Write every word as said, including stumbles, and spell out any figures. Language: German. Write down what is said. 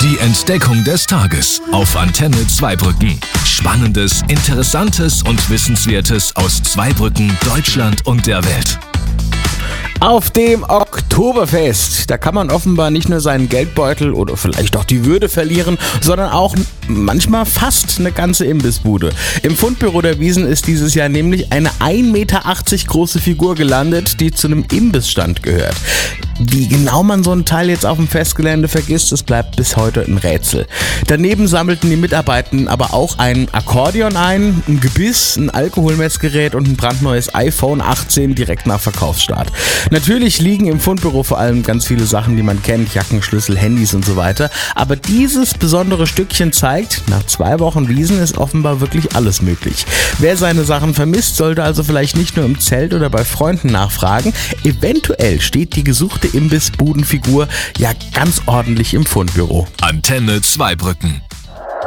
Die Entdeckung des Tages auf Antenne Zweibrücken. Spannendes, Interessantes und Wissenswertes aus Zweibrücken, Deutschland und der Welt. Auf dem Oktoberfest, da kann man offenbar nicht nur seinen Geldbeutel oder vielleicht auch die Würde verlieren, sondern auch manchmal fast eine ganze Imbissbude. Im Fundbüro der Wiesn ist dieses Jahr nämlich eine ein Meter achtzig große Figur gelandet, die zu einem Imbissstand gehört. Wie genau man so ein Teil jetzt auf dem Festgelände vergisst, das bleibt bis heute ein Rätsel. Daneben sammelten die Mitarbeitenden aber auch ein Akkordeon ein, ein Gebiss, ein Alkoholmessgerät und ein brandneues iPhone achtzehn direkt nach Verkaufsstart. Natürlich liegen im Fundbüro vor allem ganz viele Sachen, die man kennt, Jacken, Schlüssel, Handys und so weiter. Aber dieses besondere Stückchen zeigt, nach zwei Wochen Wiesn ist offenbar wirklich alles möglich. Wer seine Sachen vermisst, sollte also vielleicht nicht nur im Zelt oder bei Freunden nachfragen. Eventuell steht die gesuchte Imbissbudenfigur ja ganz ordentlich im Fundbüro. Antenne Zweibrücken.